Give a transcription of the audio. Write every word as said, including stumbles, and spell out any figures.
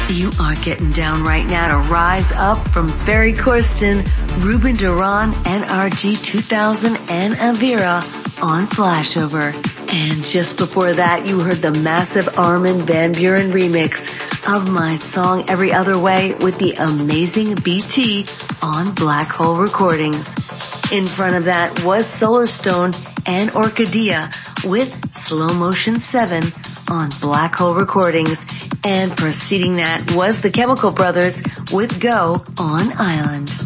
You are getting down right now to Rise Up from Ferry Corsten, Ruben Duran, N R G two thousand, and Avira on Flashover. And just before that, you heard the massive Armin van Buuren remix of my song Every Other Way with the amazing B T on Black Hole Recordings. In front of that was Solarstone and Orchidea with Slow Motion seven on Black Hole Recordings. And preceding that was the Chemical Brothers with Go on Island.